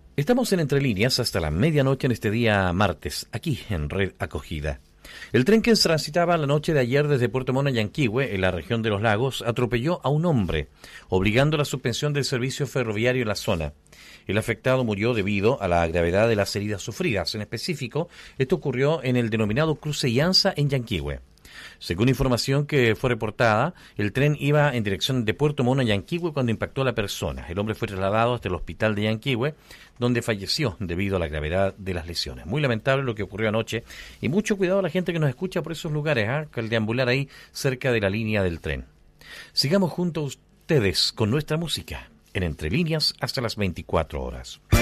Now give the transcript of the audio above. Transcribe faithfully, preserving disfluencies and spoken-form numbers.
Estamos en Entre Líneas hasta la medianoche en este día martes, aquí en Red Acogida. El tren que transitaba la noche de ayer desde Puerto Montt a Yanquihue, en la región de los lagos, atropelló a un hombre, obligando a la suspensión del servicio ferroviario en la zona. El afectado murió debido a la gravedad de las heridas sufridas. En específico, esto ocurrió en el denominado cruce Llanza en Yanquihue. Según información que fue reportada, el tren iba en dirección de Puerto Montt a Yanquihue cuando impactó a la persona. El hombre fue trasladado hasta el hospital de Yanquihue, donde falleció debido a la gravedad de las lesiones. Muy lamentable lo que ocurrió anoche y mucho cuidado a la gente que nos escucha por esos lugares, ¿eh? Que al deambular ahí cerca de la línea del tren. Sigamos junto a ustedes con nuestra música en Entre Líneas hasta las veinticuatro horas.